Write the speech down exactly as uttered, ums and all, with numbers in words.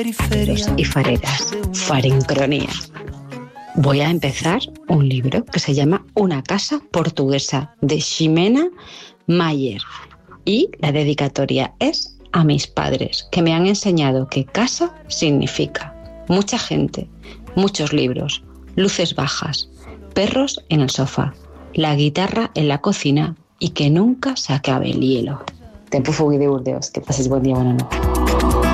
Y fareras, Farincronía. Voy a empezar un libro que se llama Una casa portuguesa, de Ximena Mayer. Y la dedicatoria es a mis padres, que me han enseñado que casa significa mucha gente, muchos libros, luces bajas, perros en el sofá, la guitarra en la cocina y que nunca se acabe el hielo. Tempo Fugui de Burdeos. Que paséis buen día, buena noche.